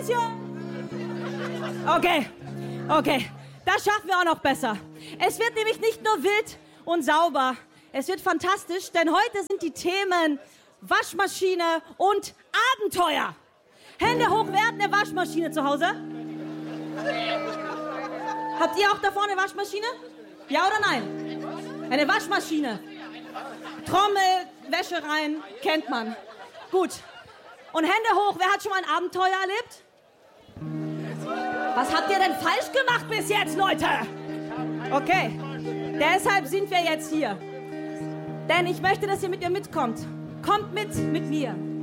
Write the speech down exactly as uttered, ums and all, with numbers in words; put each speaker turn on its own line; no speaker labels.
Dankeschön. Okay, okay, das schaffen wir auch noch besser. Es wird nämlich nicht nur wild und sauber, es wird fantastisch, denn heute sind die Themen Waschmaschine und Abenteuer. Hände hoch, wer hat eine Waschmaschine zu Hause? Habt ihr auch da vorne eine Waschmaschine? Ja oder nein? Eine Waschmaschine. Trommel, Wäsche rein, kennt man. Gut. Und Hände hoch, wer hat schon mal ein Abenteuer erlebt? Was habt ihr denn falsch gemacht bis jetzt, Leute? Okay, deshalb sind wir jetzt hier. Denn ich möchte, dass ihr mit mir mitkommt. Kommt mit, mit mir.